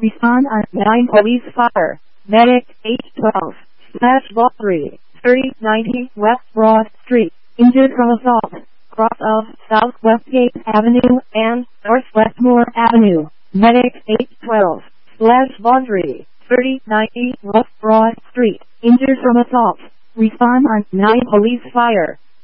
Respond on 9 police fire. Medic 812/Ball 3090 West Broad Street. Injured from assault. Cross of Southwest Gate Avenue and Northwest Moore Avenue. Medic 812/Ball 3090 West Broad Street. Injured from assault. Respond on 9 police fire.